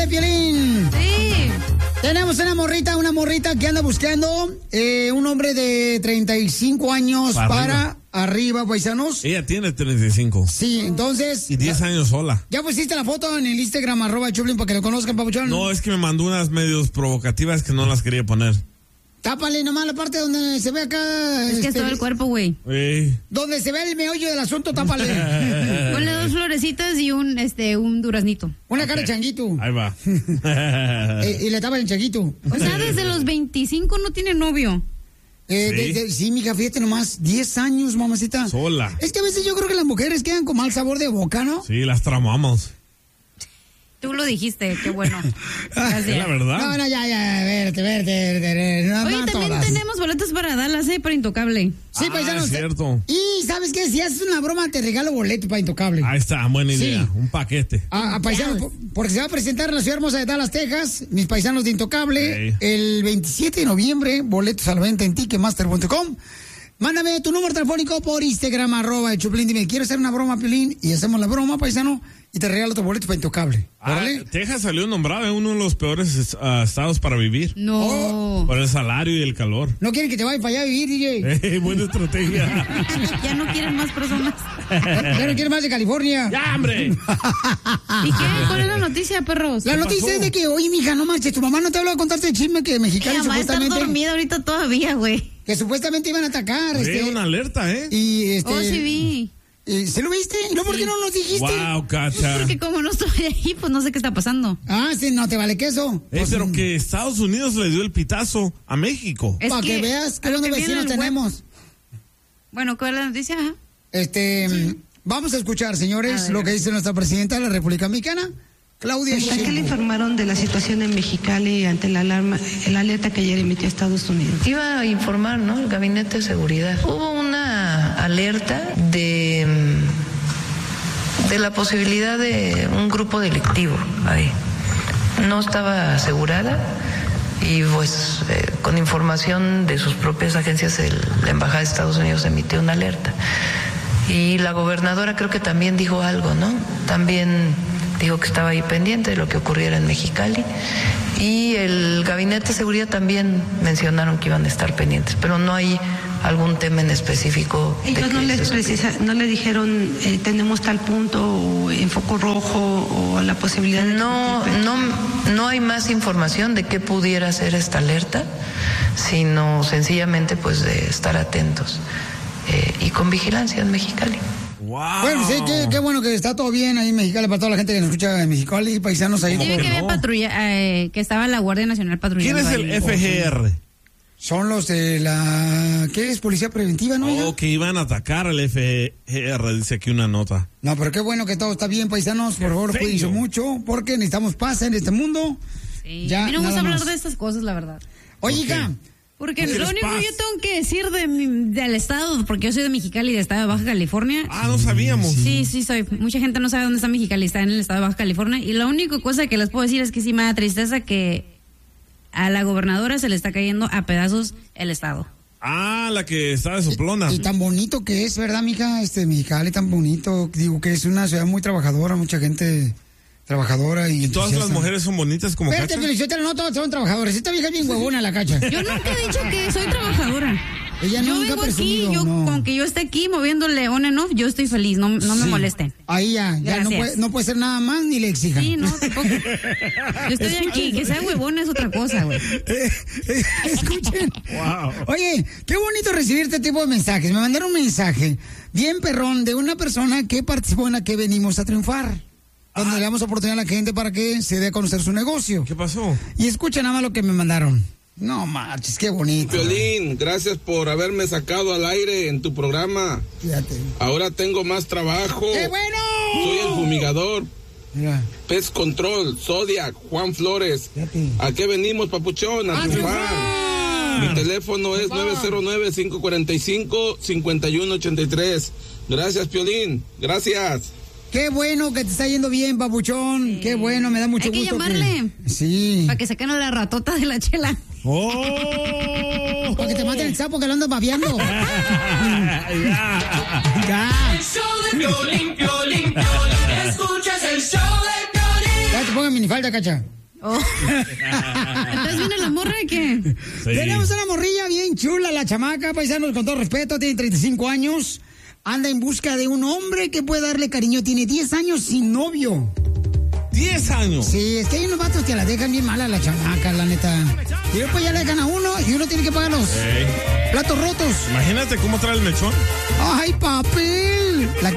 Piolín. Sí. Tenemos una morrita que anda buscando un hombre de 35 años para arriba, paisanos. Ella tiene 35. Sí, entonces. Y 10 años sola. ¿Ya pusiste la foto en el Instagram, @Choplin, para que lo conozcan, papuchón? No, es que me mandó unas medios provocativas que no las quería poner. Tápale nomás la parte donde se ve acá. Es que es todo el cuerpo, güey. Donde se ve el meollo del asunto, tápale. Ponle 2 florecitas y un duraznito. Una cara de changuito. Ahí va. Y le tapa el changuito. O sea, desde los 25 no tiene novio. Sí, mija, fíjate nomás, 10 años, mamacita. Sola. Es que a veces yo creo que las mujeres quedan con mal sabor de boca, ¿no? Sí, las tramamos. Tú lo dijiste, qué bueno. Gracias. Es la verdad. No, ya, verte. No, Oye, no también todas. tenemos boletos para Dallas, para Intocable. Sí, paisanos. Es cierto. Y, ¿sabes qué? Si haces una broma, te regalo boleto para Intocable. Ahí está, buena idea. Sí. Un paquete. A paisanos, porque se va a presentar en la ciudad hermosa de Dallas, Texas, mis paisanos de Intocable, el 27 de noviembre, boletos a la venta en Ticketmaster.com. Mándame tu número telefónico por Instagram, @el Choplin. Dime, quiero hacer una broma, Piolín, y hacemos la broma, paisano, y te regalo tu boleto para Intocable. Texas salió nombrado en uno de los peores estados para vivir. No. Por el salario y el calor. No quieren que te vayas para allá a vivir, DJ. Buena estrategia. Ya no quieren más personas. Ya no quieren más de California. ¡Ya, hombre! ¿Y qué? ¿Cuál es la noticia, perros? La noticia es de que, oye, mija, no marches, tu mamá no te habló a contarte el chisme que Mexicali Mi mamá está supuestamente... dormida ahorita todavía, güey. Que supuestamente iban a atacar. Una alerta, Y Oh, sí vi. ¿Se lo viste? ¿No? ¿Por qué no nos dijiste? Wow, Cacha. Porque como no estoy ahí, pues no sé qué está pasando. Ah, sí, no te vale queso. Pero que Estados Unidos le dio el pitazo a México. Para que veas qué buenos vecinos tenemos. Bueno, ¿cuál es la noticia? Vamos a escuchar, señores, lo que dice nuestra presidenta de la República Mexicana, Claudia Sheinbaum. ¿Qué le informaron de la situación en Mexicali ante la alerta que ayer emitió Estados Unidos? Iba a informar, ¿no? El Gabinete de Seguridad. Hubo una alerta de la posibilidad de un grupo delictivo ahí. No estaba asegurada y pues con información de sus propias agencias la Embajada de Estados Unidos emitió una alerta. Y la gobernadora creo que también dijo algo, ¿no? También dijo que estaba ahí pendiente de lo que ocurriera en Mexicali. Y el Gabinete de Seguridad también mencionaron que iban a estar pendientes, pero no hay algún tema en específico. Ellos no le dijeron tenemos tal punto o en foco rojo o la posibilidad de... No hay más información de qué pudiera ser esta alerta, sino sencillamente pues de estar atentos y con vigilancia en Mexicali. Wow. Bueno, sí, qué bueno que está todo bien ahí en Mexicali para toda la gente que nos escucha en Mexicali y paisanos ahí. Yo vi que había patrulla, que estaba la Guardia Nacional patrullando. ¿Quién es el FGR? Son los de la... ¿Qué es? Policía Preventiva, ¿no? Que iban a atacar al FGR, dice aquí una nota. No, pero qué bueno que todo está bien, paisanos. Por favor, cuídense mucho, porque necesitamos paz en este mundo. Sí. Ya, a mí no me gusta nada hablar más. de estas cosas, la verdad. Oye, hija... Porque lo único que yo tengo que decir del estado, porque yo soy de Mexicali, del estado de Baja California. Ah, no sabíamos. Sí, soy. Mucha gente no sabe dónde está Mexicali, está en el estado de Baja California. Y la única cosa que les puedo decir es que sí me da tristeza que a la gobernadora se le está cayendo a pedazos el estado. Ah, la que está de soplona. Y tan bonito que es, ¿verdad, mija? Mexicali tan bonito. Digo que es una ciudad muy trabajadora, mucha gente... trabajadora y todas las mujeres son bonitas como Cacha. No todas son trabajadoras. Esta vieja es bien huevona la Cacha. Yo nunca he dicho que soy trabajadora. Ella yo nunca vengo presumido, aquí, no. con que yo esté aquí moviéndole on and off, yo estoy feliz, no me molesten. Ahí ya no puede ser nada más ni le exijan. Sí, no, tampoco. Yo estoy aquí, que sea huevona es otra cosa, güey. Escuchen. Wow. Oye, qué bonito recibir este tipo de mensajes. Me mandaron un mensaje bien perrón de una persona que participó en la que venimos a triunfar. Donde le damos oportunidad a la gente para que se dé a conocer su negocio. ¿Qué pasó? Y escucha nada más lo que me mandaron. No marches, qué bonito. Piolín, gracias por haberme sacado al aire en tu programa. Fíjate. Ahora tengo más trabajo. ¡Qué bueno! Soy el fumigador. Mira. Pez Control, Zodiac, Juan Flores. Fíjate. ¿A qué venimos, papuchón? A triunfar. Mi teléfono es 909-545-5183. Gracias, Piolín. Gracias. Qué bueno que te está yendo bien, papuchón. Sí. Qué bueno, me da mucho gusto. Hay que llamarle. Sí. Para que saquen la ratota de la chela. ¡Oh! Para que te maten el sapo que lo andas babeando. Ya. El show de Piolín, Piolín, Piolín. Escuchas el show de Piolín. Ya te pongan minifalda, Cacha. ¿Entonces viene la morra de qué? Sí. Tenemos una morrilla bien chula, la chamaca, paisanos, con todo respeto, tiene 35 años. Anda en busca de un hombre que pueda darle cariño. Tiene 10 años sin novio. 10 años. Sí, es que hay unos vatos que la dejan bien mala la chamaca, la neta. Y después ya le dejan a uno y uno tiene que pagar los platos rotos. Imagínate cómo trae el mechón. ¡Ay, papel!